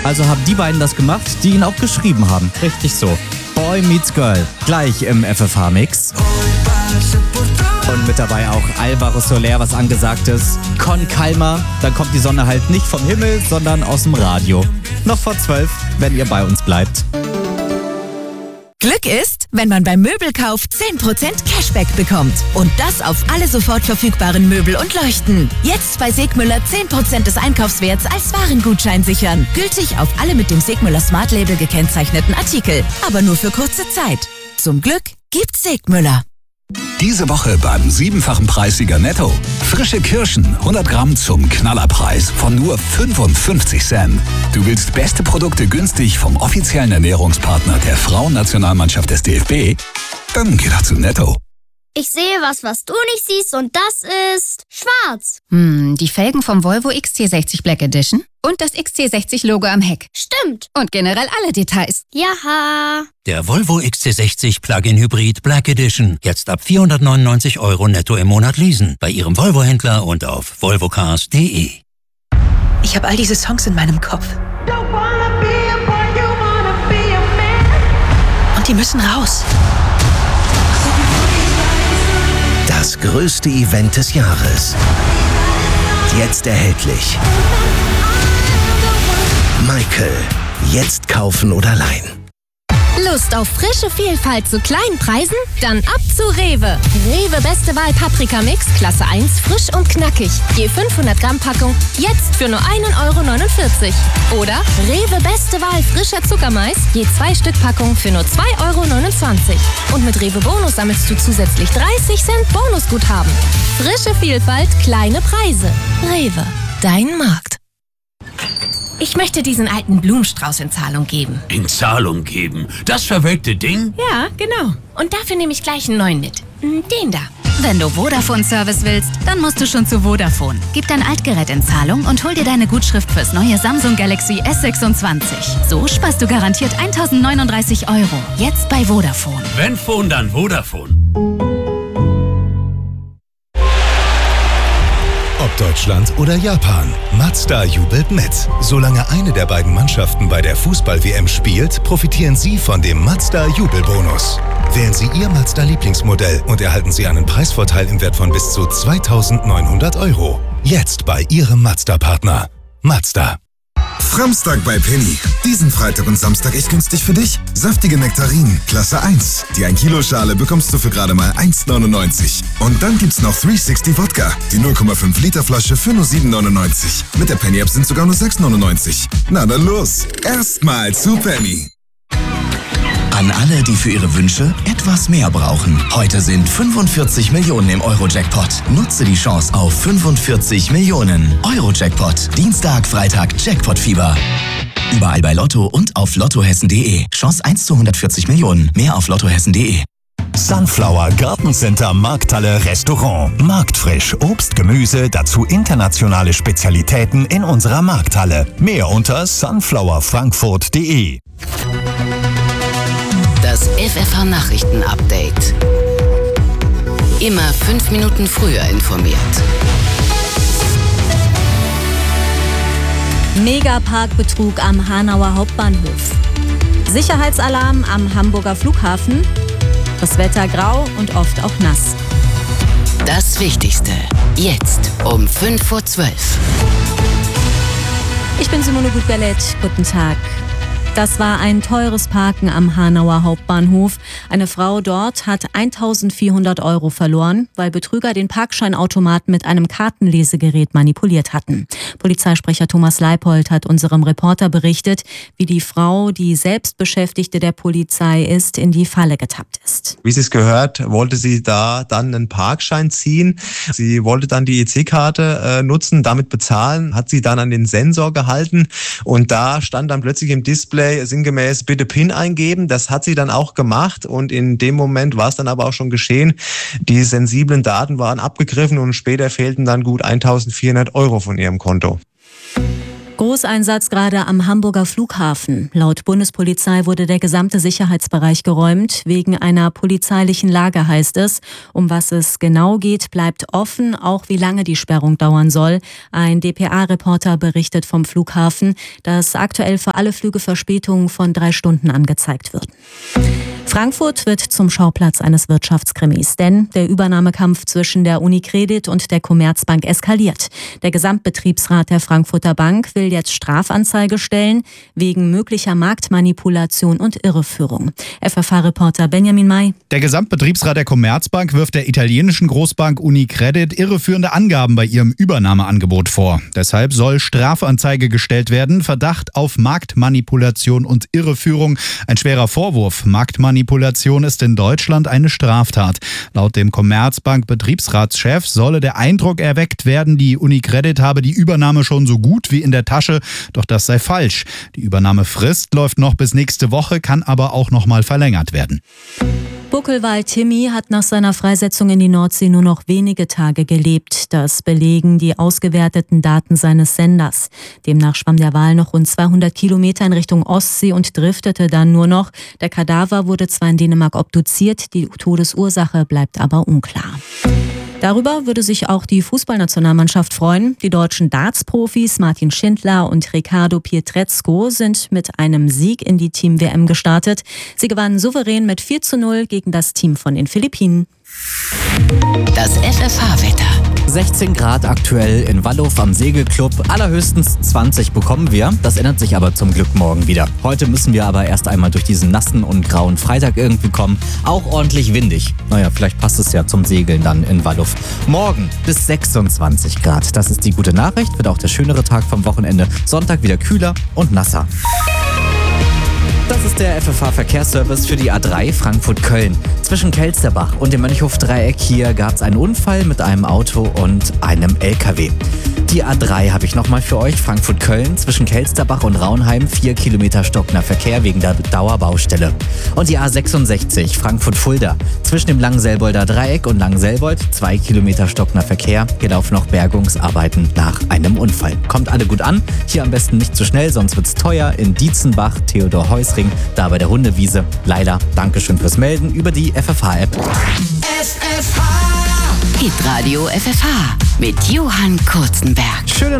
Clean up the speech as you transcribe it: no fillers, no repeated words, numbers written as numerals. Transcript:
Also haben die beiden das gemacht, die ihn auch geschrieben haben. Richtig so. Boy Meets Girl. Gleich im FFH-Mix. Und mit dabei auch Alvaro Soler, was angesagt ist. Con Calma. Dann kommt die Sonne halt nicht vom Himmel, sondern aus dem Radio. Noch vor 12, wenn ihr bei uns bleibt. Glück ist, wenn man beim Möbelkauf 10% Cashback bekommt. Und das auf alle sofort verfügbaren Möbel und Leuchten. Jetzt bei Segmüller 10% des Einkaufswerts als Warengutschein sichern. Gültig auf alle mit dem Segmüller Smart Label gekennzeichneten Artikel. Aber nur für kurze Zeit. Zum Glück gibt's Segmüller. Diese Woche beim 7-fachen Preissieger Netto. Frische Kirschen, 100 Gramm zum Knallerpreis von nur 55 Cent. Du willst beste Produkte günstig vom offiziellen Ernährungspartner der Frauennationalmannschaft des DFB? Dann geh doch zu Netto. Ich sehe was du nicht siehst und das ist schwarz. Die Felgen vom Volvo XC60 Black Edition und das XC60-Logo am Heck. Stimmt. Und generell alle Details. Jaha. Der Volvo XC60 Plug-in Hybrid Black Edition. Jetzt ab 499 € netto im Monat leasen. Bei Ihrem Volvo-Händler und auf volvocars.de. Ich habe all diese Songs in meinem Kopf. Und die müssen raus. Das größte Event des Jahres. Jetzt erhältlich. Michael. Jetzt kaufen oder leihen. Lust auf frische Vielfalt zu kleinen Preisen? Dann ab zu Rewe. Rewe Beste Wahl Paprika Mix, Klasse 1, frisch und knackig. Je 500 Gramm Packung, jetzt für nur 1,49 €. Oder Rewe Beste Wahl frischer Zuckermais, je 2 Stück Packung für nur 2,29 €. Und mit Rewe Bonus sammelst du zusätzlich 30 Cent Bonusguthaben. Frische Vielfalt, kleine Preise. Rewe, dein Markt. Ich möchte diesen alten Blumenstrauß in Zahlung geben. In Zahlung geben? Das verwelkte Ding? Ja, genau. Und dafür nehme ich gleich einen neuen mit. Den da. Wenn du Vodafone-Service willst, dann musst du schon zu Vodafone. Gib dein Altgerät in Zahlung und hol dir deine Gutschrift fürs neue Samsung Galaxy S26. So sparst du garantiert 1.039 €. Jetzt bei Vodafone. Wenn Phone, dann Vodafone. Ob Deutschland oder Japan, Mazda jubelt mit. Solange eine der beiden Mannschaften bei der Fußball-WM spielt, profitieren Sie von dem Mazda-Jubelbonus. Wählen Sie Ihr Mazda-Lieblingsmodell und erhalten Sie einen Preisvorteil im Wert von bis zu 2.900 €. Jetzt bei Ihrem Mazda-Partner. Mazda. Framstag bei Penny. Diesen Freitag und Samstag echt günstig für dich. Saftige Nektarinen, Klasse 1. Die 1-Kilo-Schale bekommst du für gerade mal 1,99. Und dann gibt's noch 360 Wodka. Die 0,5 Liter Flasche für nur 7,99. Mit der Penny-App sind sogar nur 6,99. Na dann los. Erstmal zu Penny. An alle, die für ihre Wünsche etwas mehr brauchen. Heute sind 45 Millionen im Euro-Jackpot. Nutze die Chance auf 45 Millionen. Euro-Jackpot. Dienstag, Freitag, Jackpot-Fieber. Überall bei Lotto und auf lottohessen.de. Chance 1 zu 140 Millionen. Mehr auf lottohessen.de. Sunflower Gartencenter Markthalle Restaurant. Marktfrisch, Obst, Gemüse, dazu internationale Spezialitäten in unserer Markthalle. Mehr unter sunflowerfrankfurt.de. Das FFH-Nachrichten-Update. Immer 5 Minuten früher informiert. Megaparkbetrug am Hanauer Hauptbahnhof. Sicherheitsalarm am Hamburger Flughafen. Das Wetter grau und oft auch nass. Das Wichtigste. Jetzt um 5:12 Uhr. Ich bin Simone Gutberlet. Guten Tag. Das war ein teures Parken am Hanauer Hauptbahnhof. Eine Frau dort hat 1.400 € verloren, weil Betrüger den Parkscheinautomaten mit einem Kartenlesegerät manipuliert hatten. Polizeisprecher Thomas Leipold hat unserem Reporter berichtet, wie die Frau, die Selbstbeschäftigte der Polizei ist, in die Falle getappt ist. Wie sie es gehört, wollte sie da dann einen Parkschein ziehen. Sie wollte dann die EC-Karte nutzen, damit bezahlen, hat sie dann an den Sensor gehalten und da stand dann plötzlich im Display sinngemäß bitte PIN eingeben. Das hat sie dann auch gemacht und in dem Moment war es dann aber auch schon geschehen. Die sensiblen Daten waren abgegriffen und später fehlten dann gut 1.400 € von ihrem Konto. Großeinsatz gerade am Hamburger Flughafen. Laut Bundespolizei wurde der gesamte Sicherheitsbereich geräumt. Wegen einer polizeilichen Lage heißt es. Um was es genau geht, bleibt offen, auch wie lange die Sperrung dauern soll. Ein dpa-Reporter berichtet vom Flughafen, dass aktuell für alle Flüge Verspätungen von 3 Stunden angezeigt würden. Frankfurt wird zum Schauplatz eines Wirtschaftskrimis, denn der Übernahmekampf zwischen der Unicredit und der Commerzbank eskaliert. Der Gesamtbetriebsrat der Frankfurter Bank will jetzt Strafanzeige stellen wegen möglicher Marktmanipulation und Irreführung. FFH-Reporter Benjamin May. Der Gesamtbetriebsrat der Commerzbank wirft der italienischen Großbank Unicredit irreführende Angaben bei ihrem Übernahmeangebot vor. Deshalb soll Strafanzeige gestellt werden, Verdacht auf Marktmanipulation und Irreführung. Ein schwerer Vorwurf. Marktmanipulation ist in Deutschland eine Straftat. Laut dem Commerzbank-Betriebsratschef solle der Eindruck erweckt werden, die Unicredit habe die Übernahme schon so gut wie in der Tasche, doch das sei falsch. Die Übernahmefrist läuft noch bis nächste Woche, kann aber auch noch mal verlängert werden. Buckelwal Timmy hat nach seiner Freisetzung in die Nordsee nur noch wenige Tage gelebt. Das belegen die ausgewerteten Daten seines Senders. Demnach schwamm der Wal noch rund 200 Kilometer in Richtung Ostsee und driftete dann nur noch. Der Kadaver wurde zwar in Dänemark obduziert, die Todesursache bleibt aber unklar. Darüber würde sich auch die Fußballnationalmannschaft freuen. Die deutschen Darts-Profis Martin Schindler und Riccardo Pietrezco sind mit einem Sieg in die Team-WM gestartet. Sie gewannen souverän mit 4:0 gegen das Team von den Philippinen. Das FFH-Wetter. 16 Grad aktuell in Wallow am Segelclub. Allerhöchstens 20 bekommen wir. Das ändert sich aber zum Glück morgen wieder. Heute müssen wir aber erst einmal durch diesen nassen und grauen Freitag irgendwie kommen. Auch ordentlich windig. Naja, vielleicht passt es ja zum Segeln dann in Wallow. Morgen bis 26 Grad. Das ist die gute Nachricht. Wird auch der schönere Tag vom Wochenende. Sonntag wieder kühler und nasser. Das ist der FFH-Verkehrsservice für die A3 Frankfurt-Köln. Zwischen Kelsterbach und dem Mönchhof-Dreieck hier gab es einen Unfall mit einem Auto und einem LKW. Die A3 habe ich nochmal für euch. Frankfurt-Köln zwischen Kelsterbach und Raunheim 4 Kilometer stockender Verkehr wegen der Dauerbaustelle. Und die A66 Frankfurt-Fulda zwischen dem Langenselbolder Dreieck und Langenselbold 2 Kilometer stockender Verkehr. Hier laufen noch Bergungsarbeiten nach einem Unfall. Kommt alle gut an. Hier am besten nicht zu schnell, sonst wird's teuer. In Dietzenbach, Theodor-Heuss-Ring, da bei der Hundewiese. Leider, Dankeschön fürs Melden über die FFH-App. FFH Hitradio FFH mit Johann Kurzenberg. Schönen